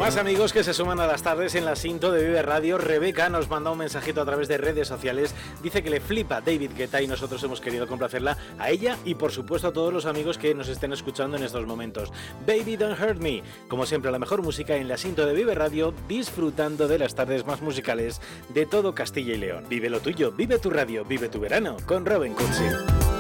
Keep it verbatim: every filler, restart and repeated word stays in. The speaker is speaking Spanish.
Más amigos que se suman a las tardes en la Sinto de Vive Radio. Rebeca nos manda un mensajito a través de redes sociales. Dice que le flipa David Guetta y nosotros hemos querido complacerla a ella y por supuesto a todos los amigos que nos estén escuchando en estos momentos. Baby Don't Hurt Me. Como siempre, la mejor música en la Sinto de Vive Radio, disfrutando de las tardes más musicales de todo Castilla y León. Vive lo tuyo, vive tu radio, vive tu verano con Robin Cutsi.